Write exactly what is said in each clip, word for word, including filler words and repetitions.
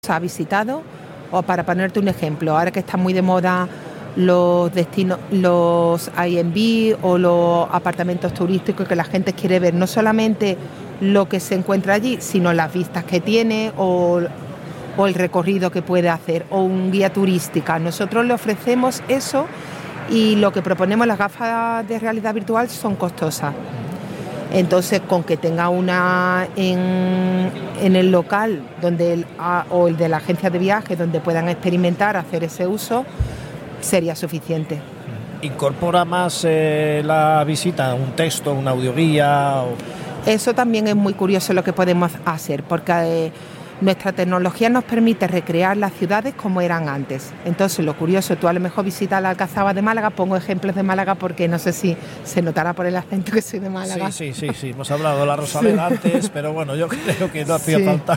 ha visitado, o para ponerte un ejemplo, ahora que está muy de moda los destinos, los Airbnb o los apartamentos turísticos, que la gente quiere ver no solamente lo que se encuentra allí, sino las vistas que tiene o, o el recorrido que puede hacer, o un guía turística. Nosotros le ofrecemos eso, y lo que proponemos, las gafas de realidad virtual, son costosas. Entonces, con que tenga una en, en el local donde el, o el de la agencia de viaje, donde puedan experimentar hacer ese uso, sería suficiente. ¿Incorpora más eh, la visita un texto, una audioguía? O... Eso también es muy curioso lo que podemos hacer, porque eh, nuestra tecnología nos permite recrear las ciudades como eran antes. Entonces, lo curioso, tú a lo mejor visitas la Alcazaba de Málaga, pongo ejemplos de Málaga porque no sé si se notará por el acento que soy de Málaga. Sí, sí, sí, sí. Hemos hablado de la Rosaleda sí. antes, pero bueno, yo creo que no hacía sí. falta.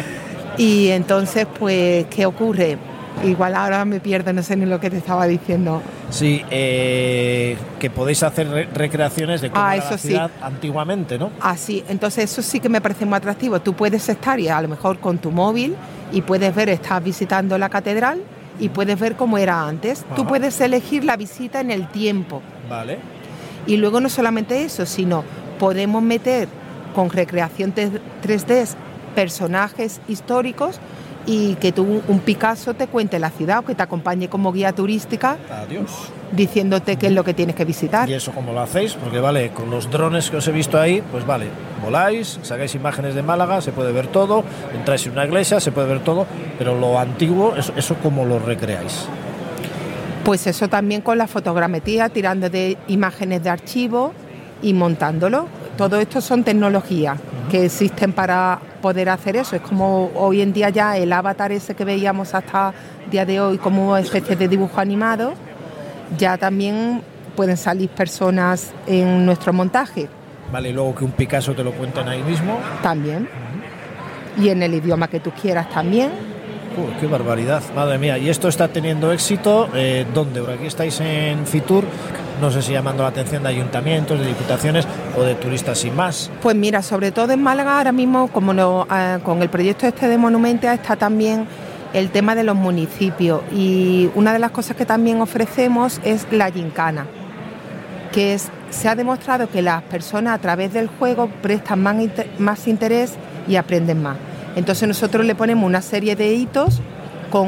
Y entonces, pues, ¿qué ocurre? Igual ahora me pierdo, no sé ni lo que te estaba diciendo. Sí, eh, que podéis hacer re- recreaciones de cómo ah, era eso la ciudad sí. antiguamente, ¿no? Ah, sí, entonces eso sí que me parece muy atractivo. Tú puedes estar y a lo mejor con tu móvil y puedes ver, estás visitando la catedral y puedes ver cómo era antes. Ajá. Tú puedes elegir la visita en el tiempo. Vale. Y luego no solamente eso, sino podemos meter con recreación tres D personajes históricos y que tú, un Picasso, te cuente la ciudad o que te acompañe como guía turística. Adiós. Diciéndote qué es lo que tienes que visitar. ¿Y eso cómo lo hacéis? Porque vale, con los drones que os he visto ahí, pues vale, voláis, sacáis imágenes de Málaga, se puede ver todo, entráis en una iglesia, se puede ver todo, pero lo antiguo, ¿eso, eso cómo lo recreáis? Pues eso también con la fotogrametría, tirando de imágenes de archivo y montándolo. Todo esto son tecnologías uh-huh. que existen para poder hacer eso. Es como hoy en día ya el avatar ese que veíamos hasta el día de hoy como una especie de dibujo animado, ya también pueden salir personas en nuestro montaje. Vale, y luego que un Picasso te lo cuenten ahí mismo. También. Uh-huh. Y en el idioma que tú quieras también. Uh, ¡Qué barbaridad! Madre mía. ¿Y esto está teniendo éxito? Eh, ¿Dónde? Por aquí estáis en Fitur. No sé si llamando la atención de ayuntamientos, de diputaciones o de turistas sin más. Pues mira, sobre todo en Málaga ahora mismo, como no, eh, con el proyecto este de Monumentia, está también el tema de los municipios. Y una de las cosas que también ofrecemos es la gincana, que es, se ha demostrado que las personas a través del juego prestan más, inter, más interés y aprenden más. Entonces nosotros le ponemos una serie de hitos con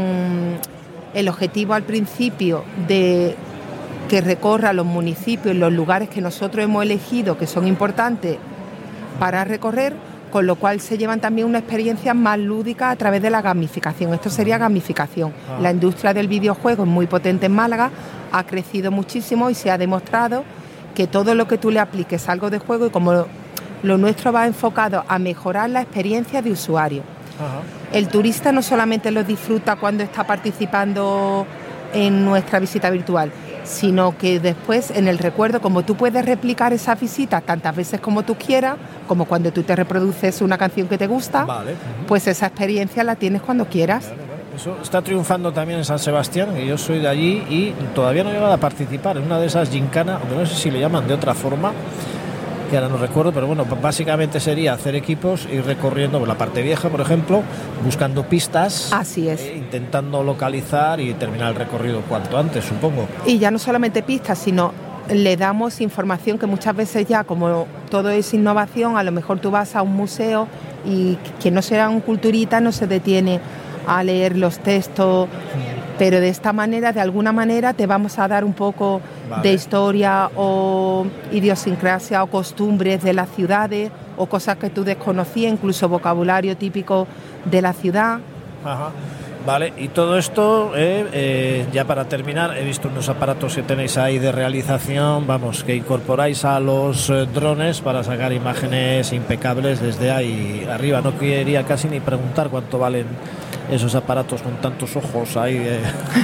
el objetivo al principio de que recorra los municipios, los lugares que nosotros hemos elegido, que son importantes para recorrer, con lo cual se llevan también una experiencia más lúdica a través de la gamificación. Esto sería gamificación. Ah. La industria del videojuego es muy potente en Málaga, ha crecido muchísimo y se ha demostrado que todo lo que tú le apliques algo de juego, y como lo nuestro va enfocado a mejorar la experiencia de usuario. Ajá. El turista no solamente lo disfruta cuando está participando en nuestra visita virtual, sino que después en el recuerdo, como tú puedes replicar esas visitas tantas veces como tú quieras, como cuando tú te reproduces una canción que te gusta, vale. uh-huh. pues esa experiencia la tienes cuando quieras. Vale, vale. Eso está triunfando también en San Sebastián, que yo soy de allí y todavía no he llegado a participar en una de esas gincanas, aunque no sé si le llaman de otra forma, que ahora no recuerdo, pero bueno, básicamente sería hacer equipos, ir recorriendo la parte vieja, por ejemplo, buscando pistas. Así es. Eh, intentando localizar y terminar el recorrido cuanto antes, supongo. Y ya no solamente pistas, sino le damos información que muchas veces ya, como todo es innovación, a lo mejor tú vas a un museo y quien no sea un culturita no se detiene a leer los textos, pero de esta manera, de alguna manera, te vamos a dar un poco vale. de historia o idiosincrasia o costumbres de las ciudades o cosas que tú desconocías, incluso vocabulario típico de la ciudad. Ajá. Vale, y todo esto, eh, eh, ya para terminar, he visto unos aparatos que tenéis ahí de realización, vamos, que incorporáis a los eh, drones para sacar imágenes impecables desde ahí arriba. No quería casi ni preguntar cuánto valen esos aparatos con tantos ojos ahí. Eh.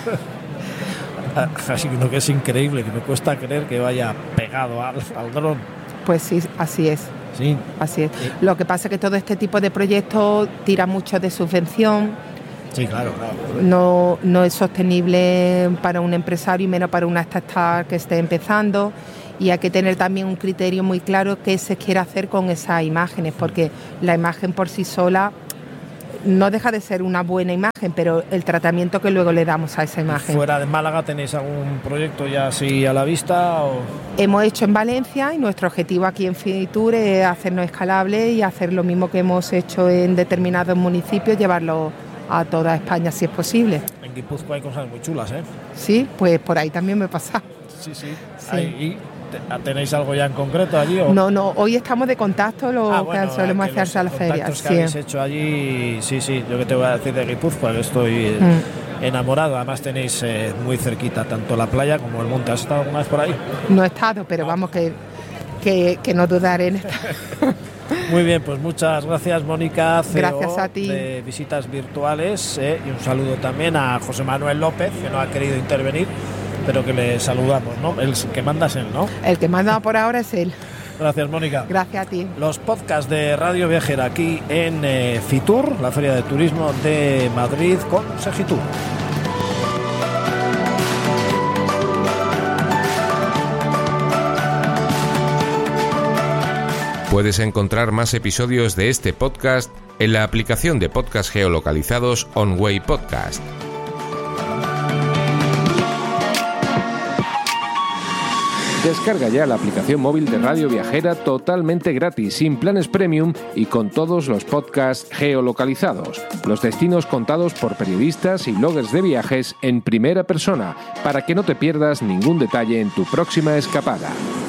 Así que es increíble, que me cuesta creer que vaya pegado al, al dron. Pues sí, así es. Sí. Así es. Sí. Lo que pasa es que todo este tipo de proyectos tira mucho de subvención. Sí, claro, claro. No, no es sostenible para un empresario y menos para una startup que esté empezando, y hay que tener también un criterio muy claro qué se quiere hacer con esas imágenes, porque la imagen por sí sola no deja de ser una buena imagen, pero el tratamiento que luego le damos a esa imagen. ¿Fuera de Málaga tenéis algún proyecto ya así a la vista? O... Hemos hecho en Valencia y nuestro objetivo aquí en Fitur es hacernos escalable y hacer lo mismo que hemos hecho en determinados municipios, llevarlo a toda España si es posible. En Guipúzcoa hay cosas muy chulas, ¿eh? Sí, pues por ahí también me he pasado. Sí, sí. Sí. Ahí, ¿tenéis algo ya en concreto allí? ¿O? No, no, hoy estamos de contacto, lo ah, bueno, que solemos que hacer a la feria. Que sí. habéis hecho allí, sí, sí, yo que te voy a decir de Guipúzcoa, que estoy mm. enamorado. Además tenéis eh, muy cerquita tanto la playa como el monte. ¿Has estado alguna vez por ahí? No he estado, pero vamos, que, que, que no dudaré en estar. Muy bien, pues muchas gracias, Mónica, C E O gracias a ti. de Visitas Virtuales, eh, y un saludo también a José Manuel López, que no ha querido intervenir, pero que le saludamos, ¿no? El que manda es él, ¿no? El que manda por ahora es él. Gracias, Mónica. Gracias a ti. Los podcasts de Radio Viajera aquí en eh, Fitur, la Feria de Turismo de Madrid, con Segitur. Puedes encontrar más episodios de este podcast en la aplicación de podcast geolocalizados OnWay Podcast. Descarga ya la aplicación móvil de Radio Viajera totalmente gratis, sin planes premium y con todos los podcasts geolocalizados. Los destinos contados por periodistas y bloggers de viajes en primera persona, para que no te pierdas ningún detalle en tu próxima escapada.